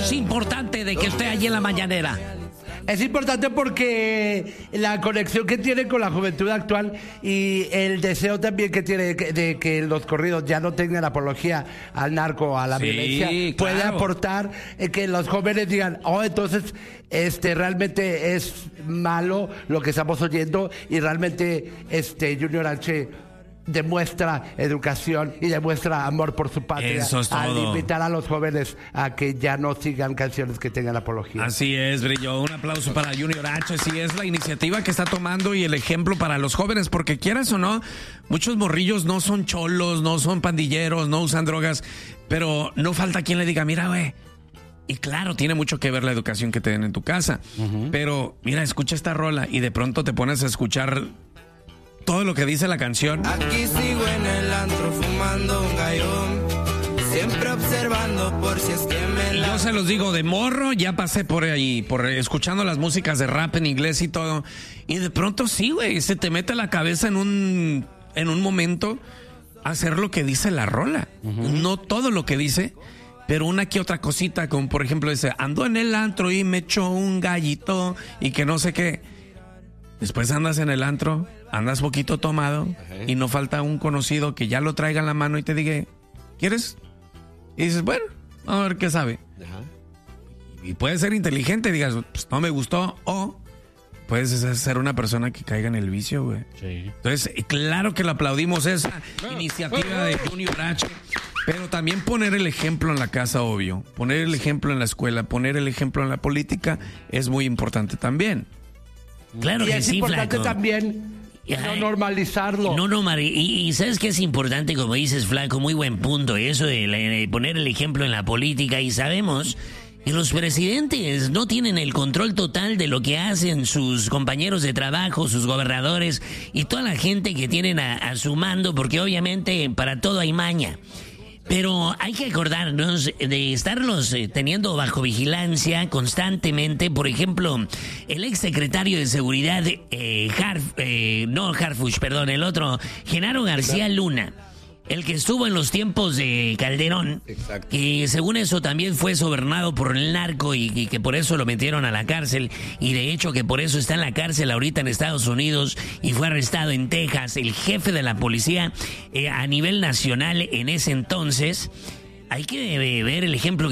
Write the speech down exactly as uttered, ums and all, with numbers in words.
es importante de que esté allí en la mañanera? Es importante porque la conexión que tiene con la juventud actual y el deseo también que tiene de que los corridos ya no tengan apología al narco, a la Sí, violencia, claro. puede aportar eh, que los jóvenes digan, oh, entonces este realmente es malo lo que estamos oyendo y realmente este Junior H demuestra educación y demuestra amor por su patria. Eso es todo. Al invitar a los jóvenes a que ya no sigan canciones que tengan apología. Así es, Brillo. Un aplauso para Junior H. Sí, es la iniciativa que está tomando y el ejemplo para los jóvenes, porque quieras o no, muchos morrillos no son cholos, no son pandilleros, no usan drogas, pero no falta quien le diga, mira, güey. Y claro, tiene mucho que ver la educación que te den en tu casa. Uh-huh. Pero, mira, escucha esta rola y de pronto te pones a escuchar todo lo que dice la canción. Aquí sigo en el antro fumando un gallón, siempre observando por si es que me la... Yo se los digo, de morro ya pasé por ahí, por escuchando las músicas de rap en inglés y todo. Y de pronto sí, güey, se te mete a la cabeza en un, en un momento hacer lo que dice la rola. Uh-huh. No todo lo que dice, pero una que otra cosita, como por ejemplo dice, ando en el antro y me echó un gallito y que no sé qué. Después andas en el antro, andas poquito tomado, ajá, y no falta un conocido que ya lo traiga en la mano y te diga, ¿quieres? Y dices, bueno, vamos a ver qué sabe. Ajá. Y puedes ser inteligente, digas, pues no me gustó, o puedes ser una persona que caiga en el vicio, güey. Sí. Entonces, claro que le aplaudimos esa no, iniciativa de Junior H, pero también poner el ejemplo en la casa, obvio. Poner el ejemplo en la escuela, poner el ejemplo en la política es muy importante también. Claro y que es sí, importante Flaco. También no normalizarlo. No, no, Mari. Y, y ¿sabes qué es importante? Como dices, Flaco, muy buen punto. Eso de, la, de poner el ejemplo en la política. Y sabemos que los presidentes no tienen el control total de lo que hacen sus compañeros de trabajo, sus gobernadores y toda la gente que tienen a, a su mando, porque obviamente para todo hay maña. Pero hay que acordarnos de estarlos eh, teniendo bajo vigilancia constantemente. Por ejemplo, el ex secretario de Seguridad, eh, Harf, eh, no Harfuch, perdón, el otro, Genaro García Luna, el que estuvo en los tiempos de Calderón, exacto, que según eso también fue sobornado por el narco y, y que por eso lo metieron a la cárcel, y de hecho que por eso está en la cárcel ahorita en Estados Unidos y fue arrestado en Texas, el jefe de la policía eh, a nivel nacional en ese entonces. Hay que ver el ejemplo